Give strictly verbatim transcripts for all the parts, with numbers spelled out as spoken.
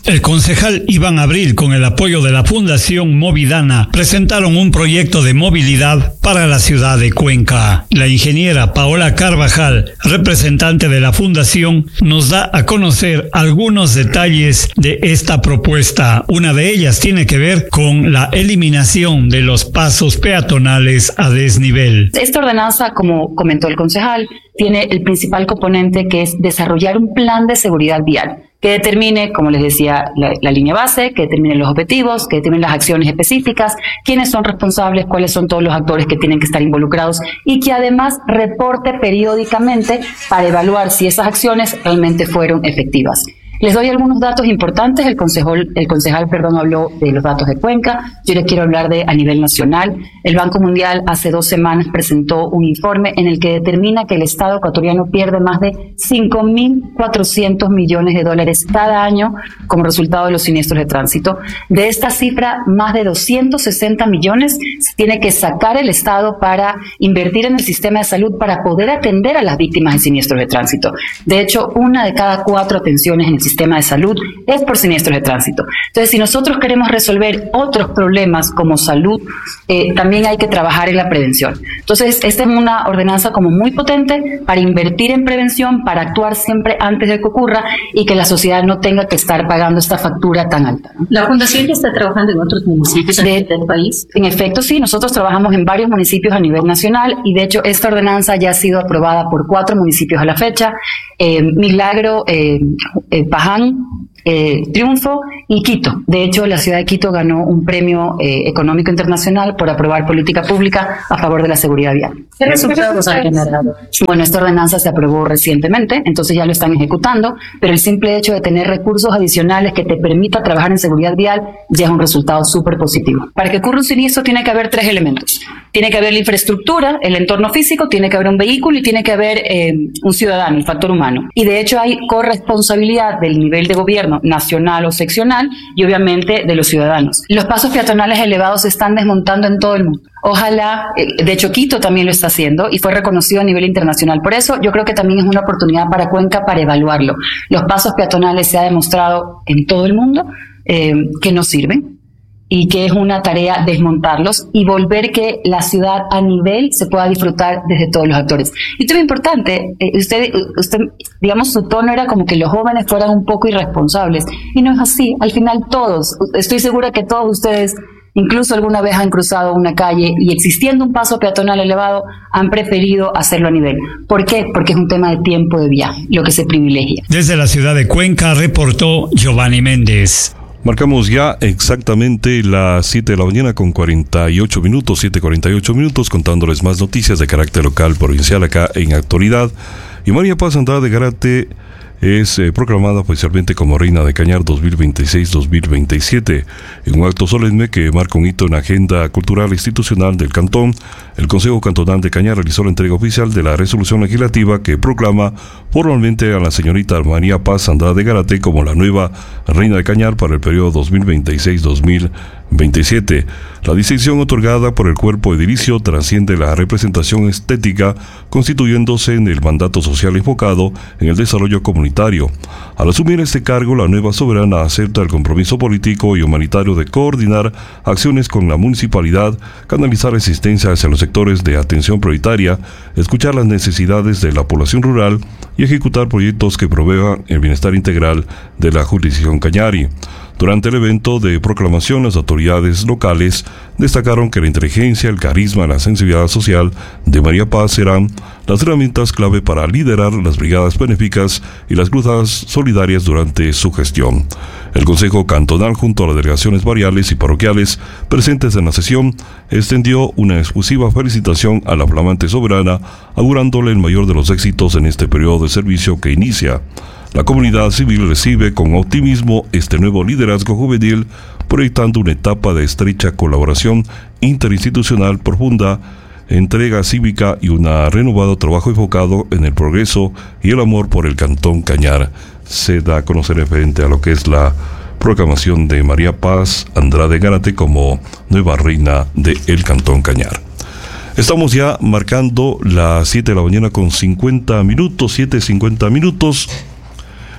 El concejal Iván Abril, con el apoyo de la Fundación Movidana, presentaron un proyecto de movilidad para la ciudad de Cuenca. La ingeniera Paola Carvajal, representante de la fundación, nos da a conocer algunos detalles de esta propuesta. Una de ellas tiene que ver con la eliminación de los pasos peatonales a desnivel. Esta ordenanza, como comentó el concejal, tiene el principal componente, que es desarrollar un plan de seguridad vial que determine, como les decía, la, la línea base, que determine los objetivos, que determine las acciones específicas, quiénes son responsables, cuáles son todos los actores que tienen que estar involucrados, y que además reporte periódicamente para evaluar si esas acciones realmente fueron efectivas. Les doy algunos datos importantes. El concejal, el concejal perdón, habló de los datos de Cuenca. Yo les quiero hablar de a nivel nacional. El Banco Mundial hace dos semanas presentó un informe en el que determina que el Estado ecuatoriano pierde más de cinco mil cuatrocientos millones de dólares cada año como resultado de los siniestros de tránsito. De esta cifra, más de doscientos sesenta millones se tiene que sacar el Estado para invertir en el sistema de salud para poder atender a las víctimas de siniestros de tránsito. De hecho, una de cada cuatro atenciones en el sistema de salud es por siniestros de tránsito. Entonces, si nosotros queremos resolver otros problemas como salud, eh, también hay que trabajar en la prevención. Entonces, esta es una ordenanza como muy potente para invertir en prevención, para actuar siempre antes de que ocurra y que la sociedad no tenga que estar pagando esta factura tan alta, ¿no? ¿La Fundación ya está trabajando en otros municipios de, del país? En efecto, sí. Nosotros trabajamos en varios municipios a nivel nacional y, de hecho, esta ordenanza ya ha sido aprobada por cuatro municipios a la fecha. Eh, Milagro, eh, eh, Paján, eh, Triunfo y Quito. De hecho, la ciudad de Quito ganó un premio eh, económico internacional por aprobar política pública a favor de la seguridad vial. ¿Qué resultados ha generado? Bueno, esta ordenanza se aprobó recientemente, entonces ya lo están ejecutando, pero el simple hecho de tener recursos adicionales que te permita trabajar en seguridad vial ya es un resultado súper positivo. Para que ocurra un siniestro tiene que haber tres elementos. Tiene que haber la infraestructura, el entorno físico, tiene que haber un vehículo y tiene que haber eh, un ciudadano, el factor humano. Y de hecho hay corresponsabilidad del nivel de gobierno nacional o seccional y obviamente de los ciudadanos. Los pasos peatonales elevados se están desmontando en todo el mundo. Ojalá, eh, de hecho Quito también lo está haciendo y fue reconocido a nivel internacional. Por eso yo creo que también es una oportunidad para Cuenca para evaluarlo. Los pasos peatonales se ha demostrado en todo el mundo eh, que no sirven, y que es una tarea desmontarlos y volver que la ciudad a nivel se pueda disfrutar desde todos los actores. Y esto es importante, eh, usted, usted, digamos, su tono era como que los jóvenes fueran un poco irresponsables, y no es así. Al final todos, estoy segura que todos ustedes, incluso alguna vez han cruzado una calle y existiendo un paso peatonal elevado, han preferido hacerlo a nivel. ¿Por qué? Porque es un tema de tiempo de viaje, lo que se privilegia. Desde la ciudad de Cuenca reportó Giovanni Méndez. Marcamos ya exactamente las siete de la mañana con cuarenta y ocho minutos, siete cuarenta y ocho minutos, contándoles más noticias de carácter local, provincial acá en Actualidad. Y María Paz Andrade Garate es eh, proclamada oficialmente como Reina de Cañar dos mil veintiséis dos mil veintisiete. En un acto solemne que marca un hito en la agenda cultural e institucional del cantón, el Consejo Cantonal de Cañar realizó la entrega oficial de la resolución legislativa que proclama formalmente a la señorita María Paz Andrade Garate como la nueva Reina de Cañar para el periodo dos mil veintiséis dos mil veintisiete. La distinción otorgada por el cuerpo edilicio trasciende la representación estética, constituyéndose en el mandato social enfocado en el desarrollo comunitario. Al asumir este cargo, la nueva soberana acepta el compromiso político y humanitario de coordinar acciones con la municipalidad, canalizar asistencia hacia los sectores de atención prioritaria, escuchar las necesidades de la población rural y ejecutar proyectos que provean el bienestar integral de la jurisdicción Cañari. Durante el evento de proclamación, las autoridades locales destacaron que la inteligencia, el carisma y la sensibilidad social de María Paz serán las herramientas clave para liderar las brigadas benéficas y las cruzadas solidarias durante su gestión. El Consejo Cantonal, junto a las delegaciones barriales y parroquiales presentes en la sesión, extendió una efusiva felicitación a la flamante soberana, augurándole el mayor de los éxitos en este periodo de servicio que inicia. La comunidad civil recibe con optimismo este nuevo liderazgo juvenil, proyectando una etapa de estrecha colaboración interinstitucional profunda, entrega cívica y un renovado trabajo enfocado en el progreso y el amor por el Cantón Cañar. Se da a conocer referente a lo que es la proclamación de María Paz Andrade Garate como nueva reina del Cantón Cañar. Estamos ya marcando las siete de la mañana con cincuenta minutos, siete cincuenta minutos.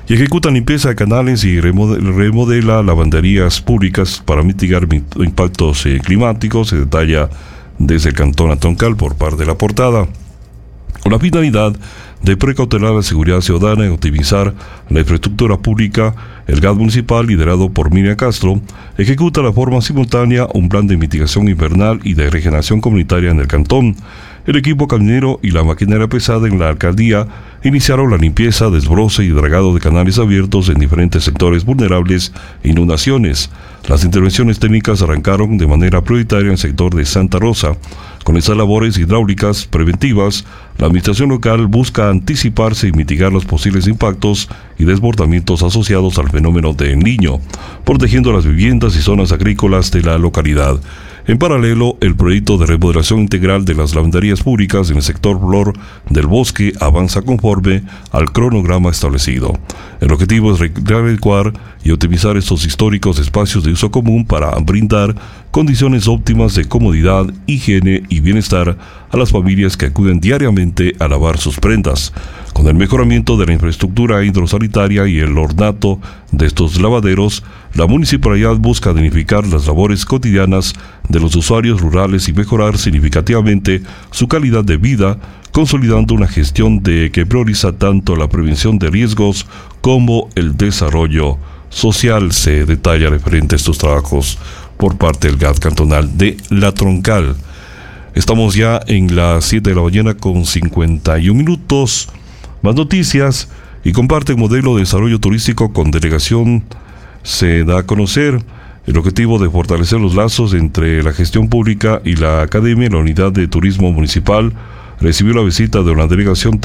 y ejecutan limpieza de canales y remodela lavanderías públicas para mitigar impactos eh, climáticos, se detalla desde el Cantón Latroncal por parte de la portada. Con la finalidad de precautelar la seguridad ciudadana y optimizar la infraestructura pública, el G A D municipal, liderado por Miriam Castro, ejecuta de forma simultánea un plan de mitigación invernal y de regeneración comunitaria en el cantón. El equipo caminero y la maquinaria pesada en la alcaldía iniciaron la limpieza, desbroce y dragado de canales abiertos en diferentes sectores vulnerables e inundaciones. Las intervenciones técnicas arrancaron de manera prioritaria en el sector de Santa Rosa. Con estas labores hidráulicas preventivas, la administración local busca anticiparse y mitigar los posibles impactos y desbordamientos asociados al fenómeno de El Niño, protegiendo las viviendas y zonas agrícolas de la localidad. En paralelo, el proyecto de remodelación integral de las lavanderías públicas en el sector Flor del Bosque avanza conforme al cronograma establecido. El objetivo es readecuar y optimizar estos históricos espacios de uso común para brindar condiciones óptimas de comodidad, higiene y bienestar a las familias que acuden diariamente a lavar sus prendas. Con el mejoramiento de la infraestructura hidrosanitaria y el ornato de estos lavaderos, la municipalidad busca dignificar las labores cotidianas de los usuarios rurales y mejorar significativamente su calidad de vida, consolidando una gestión de que prioriza tanto la prevención de riesgos como el desarrollo social. Se detalla referente a estos trabajos por parte del G A D cantonal de Latroncal. Estamos ya en las siete de la mañana con cincuenta y un minutos. Más noticias y comparte el modelo de desarrollo turístico con delegación. Se da a conocer el objetivo de fortalecer los lazos entre la gestión pública y la academia. La unidad de turismo municipal recibió la visita de una delegación